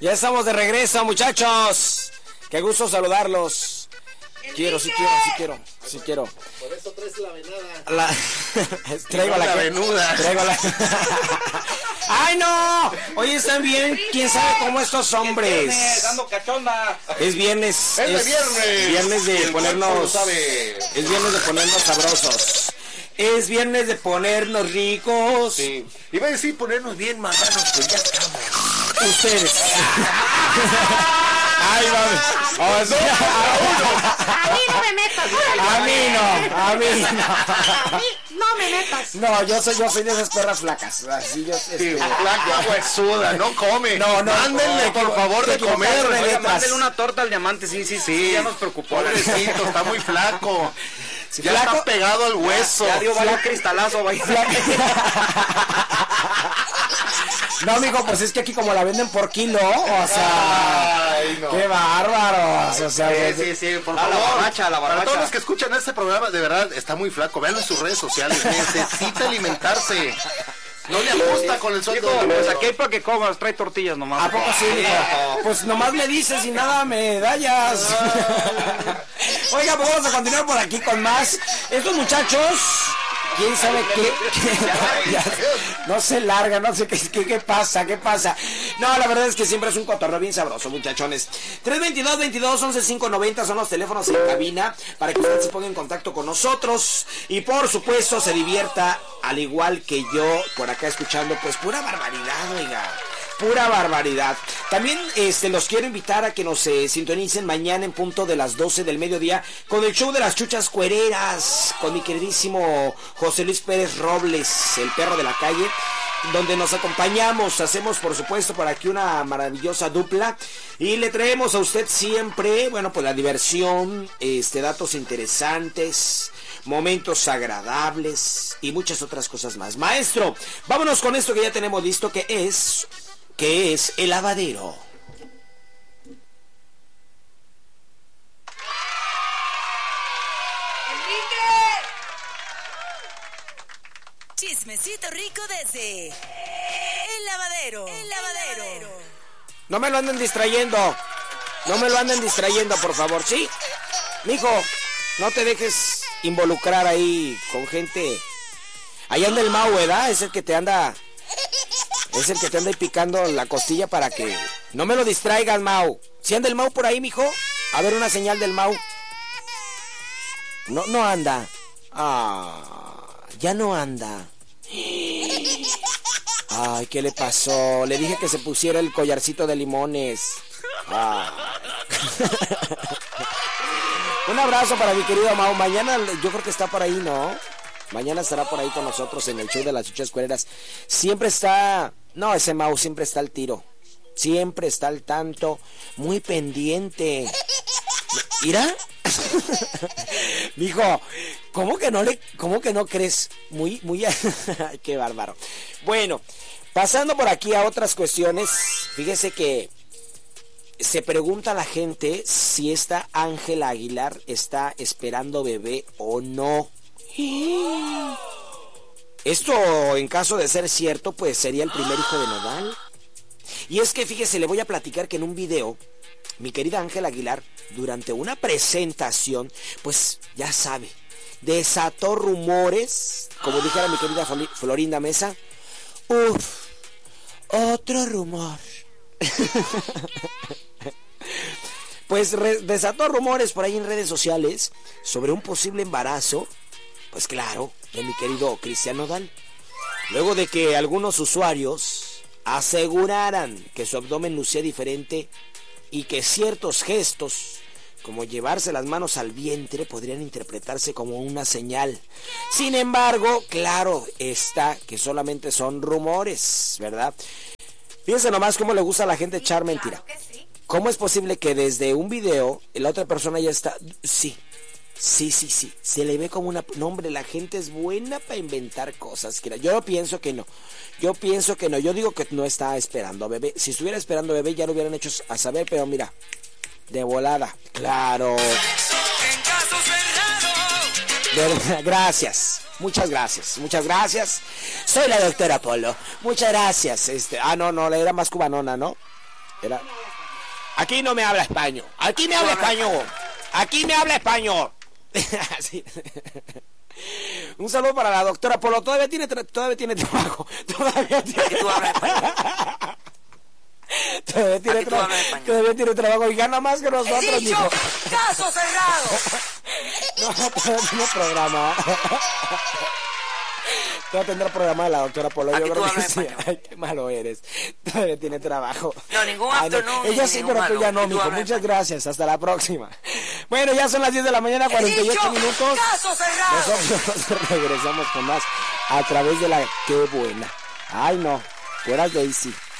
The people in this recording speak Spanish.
Ya estamos de regreso, muchachos. Qué gusto saludarlos. Quiero. Por eso traes la venada. Traigo la venuda. ¡Ay, no! Hoy están bien, quién sabe cómo estos hombres. Viernes, dando cachonda. Es viernes. Es viernes de ponernos. Es viernes de ponernos sabrosos. Es viernes de ponernos ricos. Sí. Iba a decir ponernos bien marranos, pero ya estamos. Ustedes. Ay, vamos. A mí no me metas. A mí No me metas. no, yo soy de esas perras flacas. Así yo. Sí, flaca, huesuda, no come. No, mándenle por favor de comer. Oiga, mándenle una torta al diamante, sí, ya nos preocupó. Pobrecito, está muy flaco. Sí, ya flaco. está pegado al hueso. Ya dio varios cristalazo, vaya. No, amigo, pues es que aquí como la venden por kilo, o sea, Ay, no. qué bárbaros, o sea, Sí, por La favor. barbacha. Para todos los que escuchan este programa, de verdad, está muy flaco. Veanlo en sus redes sociales. Necesita alimentarse. No le ajusta con el sueldo. Pues aquí hay para que comas, trae tortillas nomás. ¿a poco sí, mijo? Pues nomás me dices y nada medallas. Oiga, pues vamos a continuar por aquí con más. Estos muchachos, quién sabe qué. No se larga, no sé qué pasa. No, la verdad es que siempre es un cotorreo bien sabroso, muchachones. 322-22-11-590 son los teléfonos en cabina para que usted se ponga en contacto con nosotros y por supuesto se divierta al igual que yo por acá escuchando pues pura barbaridad, oiga. Pura barbaridad. También los quiero invitar a que nos sintonicen mañana en punto de las 12 del mediodía con el show de las chuchas cuereras, con mi queridísimo José Luis Pérez Robles, el perro de la calle, donde nos acompañamos, hacemos por supuesto por aquí una maravillosa dupla y le traemos a usted siempre, bueno, pues la diversión, datos interesantes, momentos agradables y muchas otras cosas más. Maestro, vámonos con esto que ya tenemos listo, que es el lavadero. Chismecito rico desde el lavadero. No me lo anden distrayendo, por favor, ¿sí? Mijo, no te dejes involucrar ahí con gente. Ahí anda el Mau, ¿verdad? Es el que te anda ahí picando la costilla para que no me lo distraigas, Mau. ¿Sí anda el Mau por ahí, mijo? A ver una señal del Mau. No anda. Ya no anda. Ay, ¿qué le pasó? Le dije que se pusiera el collarcito de limones. Un abrazo para mi querido Mau. Mañana yo creo que está por ahí, ¿no? Mañana estará por ahí con nosotros en el show de las chuchas cuereras. Siempre está... No, ese Mau siempre está al tiro. Siempre está al tanto. Muy pendiente. ¿Irá? Mijo, ¿cómo que no crees? Muy... Qué bárbaro. Bueno, pasando por aquí a otras cuestiones. Fíjese que se pregunta la gente si esta Ángela Aguilar está esperando bebé o no. Esto, en caso de ser cierto, pues sería el primer hijo de Nodal. Y es que fíjese, le voy a platicar que en un video, mi querida Ángela Aguilar, durante una presentación, pues ya sabe, desató rumores, como dijera mi querida Florinda Mesa. Otro rumor. Pues desató rumores por ahí en redes sociales sobre un posible embarazo, pues claro, de mi querido Cristian Nodal. Luego de que algunos usuarios aseguraran que su abdomen lucía diferente y que ciertos gestos, como llevarse las manos al vientre, podrían interpretarse como una señal. Sin embargo, claro está que solamente son rumores, ¿verdad? Fíjense nomás cómo le gusta a la gente echar mentira. ¿Cómo es posible que desde un video la otra persona ya está... Sí, se le ve como una... No, hombre, la gente es buena para inventar cosas. Yo pienso que no. Yo digo que no está esperando bebé. Si estuviera esperando bebé ya lo hubieran hecho a saber, pero mira, de volada. Claro. Gracias. Muchas gracias. Soy la doctora Polo. Muchas gracias. No, la era más cubanona, ¿no? Era... Aquí no me habla español. Aquí me habla español. Aquí me habla español. Así. Un saludo para la doctora Polo. Todavía tiene trabajo. Todavía tiene trabajo y gana más que nosotros, mijo. ¡Caso cerrado! No, todavía tiene programa. Todavía tendrá programa de la doctora Polo. Yo creo que sí. Ay, qué malo eres. Todavía tiene trabajo. No, ningún afternoon. Ella sí, pero tú ya no, mijo. Muchas gracias. Hasta la próxima. Bueno, ya son las 10 de la mañana, 48 minutos. ¡Caso cerrado! Nosotros regresamos con más a través de la Qué Buena. Ay, no. Fuera Daisy.